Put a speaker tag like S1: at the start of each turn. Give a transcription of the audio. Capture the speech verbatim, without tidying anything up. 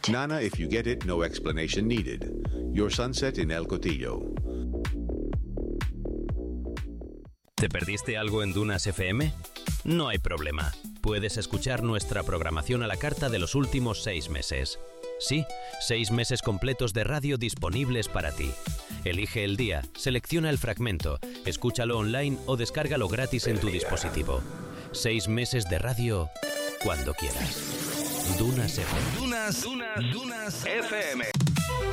S1: noche.
S2: Nana, if you get it, no explanation needed. Your sunset in El Cotillo.
S3: ¿Te perdiste algo en Dunas F M? No hay problema. Puedes escuchar nuestra programación a la carta de los últimos seis meses. Sí, seis meses completos de radio disponibles para ti. Elige el día, selecciona el fragmento, escúchalo online o descárgalo gratis en tu dispositivo. Seis meses de radio cuando quieras. Dunas F M.
S4: Dunas, Dunas, Dunas F M.